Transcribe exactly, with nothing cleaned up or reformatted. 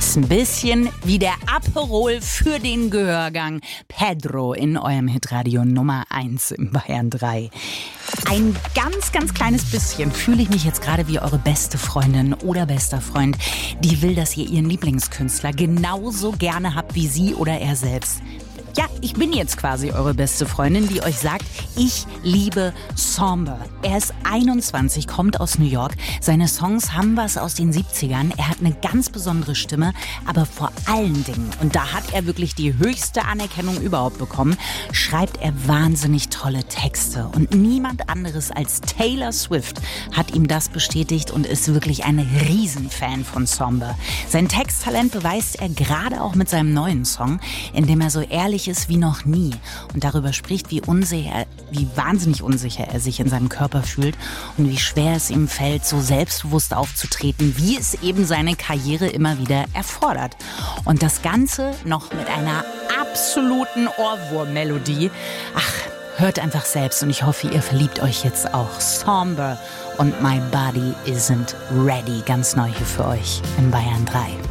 Ist ein bisschen wie der Aperol für den Gehörgang. Pedro in eurem Hitradio Nummer eins in Bayern drei. Ein ganz, ganz kleines bisschen fühle ich mich jetzt gerade wie eure beste Freundin oder bester Freund, die will, dass ihr ihren Lieblingskünstler genauso gerne habt wie sie oder er selbst. Ja, ich bin jetzt quasi eure beste Freundin, die euch sagt, ich liebe Somber. Er ist einundzwanzig, kommt aus New York. Seine Songs haben was aus den siebzigern. Er hat eine ganz besondere Stimme, aber vor allen Dingen, und da hat er wirklich die höchste Anerkennung überhaupt bekommen, schreibt er wahnsinnig tolle Texte. Und niemand anderes als Taylor Swift hat ihm das bestätigt und ist wirklich ein Riesenfan von Somber. Sein Texttalent beweist er gerade auch mit seinem neuen Song, in dem er so ehrlich ist wie noch nie und darüber spricht, wie unsicher, wie wahnsinnig unsicher er sich in seinem Körper fühlt und wie schwer es ihm fällt, so selbstbewusst aufzutreten, wie es eben seine Karriere immer wieder erfordert. Und das Ganze noch mit einer absoluten Ohrwurm-Melodie. Ach, hört einfach selbst und ich hoffe, ihr verliebt euch jetzt auch. Somber und My Body Isn't Ready, ganz neu hier für euch in Bayern drei.